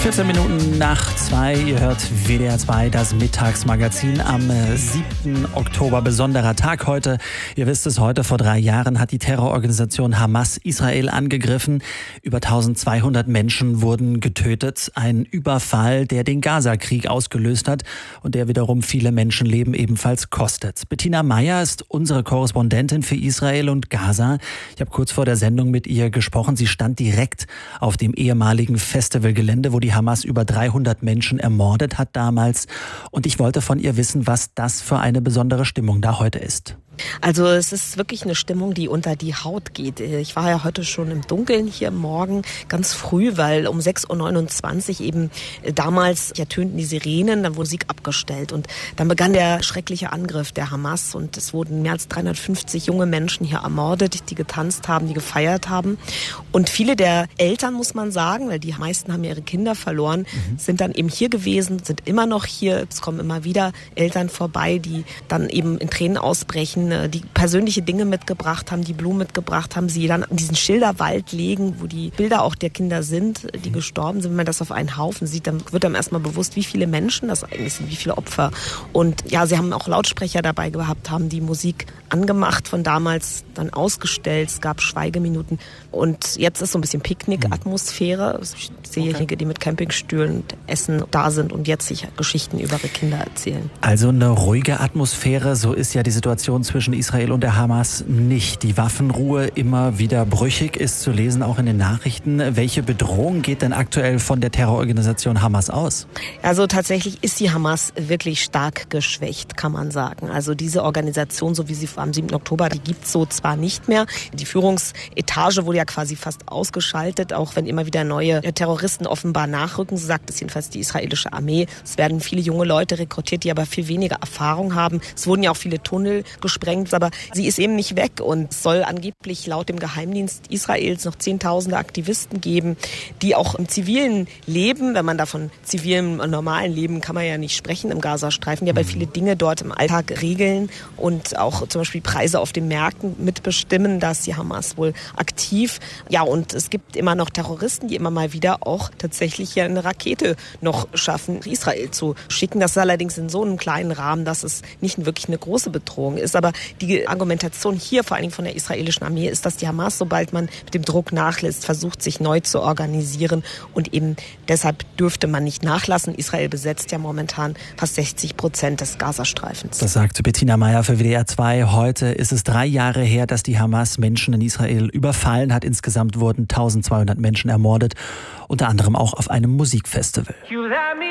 14 Minuten nach 2, ihr hört WDR 2, das Mittagsmagazin am 7. Oktober. Besonderer Tag heute. Ihr wisst es, heute vor 3 Jahren hat die Terrororganisation Hamas Israel angegriffen. Über 1200 Menschen wurden getötet. Ein Überfall, der den Gaza-Krieg ausgelöst hat und der wiederum viele Menschenleben ebenfalls kostet. Bettina Meyer ist unsere Korrespondentin für Israel und Gaza. Ich habe kurz vor der Sendung mit ihr gesprochen. Sie stand direkt auf dem ehemaligen Festivalgelände, wo die Hamas über 300 Menschen ermordet hat damals. Und ich wollte von ihr wissen, was das für eine besondere Stimmung da heute ist. Also es ist wirklich eine Stimmung, die unter die Haut geht. Ich war ja heute schon im Dunkeln hier morgen, ganz früh, weil um 6.29 Uhr eben damals tönten die Sirenen, dann wurde Musik abgestellt und dann begann der schreckliche Angriff der Hamas und es wurden mehr als 350 junge Menschen hier ermordet, die getanzt haben, die gefeiert haben. Und viele der Eltern, muss man sagen, weil die meisten haben ihre Kinder verloren, sind dann eben hier gewesen, sind immer noch hier. Es kommen immer wieder Eltern vorbei, die dann eben in Tränen ausbrechen, die persönliche Dinge mitgebracht haben, die Blumen mitgebracht haben, sie dann in diesen Schilderwald legen, wo die Bilder auch der Kinder sind, die gestorben sind. Wenn man das auf einen Haufen sieht, dann wird einem erstmal bewusst, wie viele Menschen das eigentlich sind, wie viele Opfer. Und ja, sie haben auch Lautsprecher dabei gehabt, haben die Musik angemacht von damals, dann ausgestellt, es gab Schweigeminuten und jetzt ist so ein bisschen Picknick-Atmosphäre. Ich sehe hier, die mit Campingstühlen und Essen da sind und jetzt sich Geschichten über ihre Kinder erzählen. Also eine ruhige Atmosphäre, so ist ja die Situation zwischen Israel und der Hamas nicht. Die Waffenruhe immer wieder brüchig ist zu lesen, auch in den Nachrichten. Welche Bedrohung geht denn aktuell von der Terrororganisation Hamas aus? Also tatsächlich ist die Hamas wirklich stark geschwächt, kann man sagen. Also diese Organisation, so wie sie am 7. Oktober, die gibt es so zwar nicht mehr. Die Führungsetage wurde ja quasi fast ausgeschaltet, auch wenn immer wieder neue Terroristen offenbar nachrücken. So sagt es jedenfalls die israelische Armee. Es werden viele junge Leute rekrutiert, die aber viel weniger Erfahrung haben. Es wurden ja auch viele Tunnel gesprengt, aber sie ist eben nicht weg und es soll angeblich laut dem Geheimdienst Israels noch Zehntausende Aktivisten geben, die auch im zivilen Leben, wenn man da von zivilem und normalen Leben kann man ja nicht sprechen im Gazastreifen, die aber viele Dinge dort im Alltag regeln und auch zum Beispiel Preise auf den Märkten mitbestimmen. Da ist die Hamas wohl aktiv. Ja, und es gibt immer noch Terroristen, die immer mal wieder auch tatsächlich ja eine Rakete noch schaffen, Israel zu schicken. Das ist allerdings in so einem kleinen Rahmen, dass es nicht wirklich eine große Bedrohung ist. Aber die Argumentation hier, vor allen Dingen von der israelischen Armee, ist, dass die Hamas, sobald man mit dem Druck nachlässt, versucht, sich neu zu organisieren. Und eben deshalb dürfte man nicht nachlassen. Israel besetzt ja momentan fast 60% des Gazastreifens. Das sagt Bettina Meyer für WDR 2. Heute ist es 3 Jahre her, dass die Hamas Menschen in Israel überfallen hat. Insgesamt wurden 1200 Menschen ermordet, unter anderem auch auf einem Musikfestival.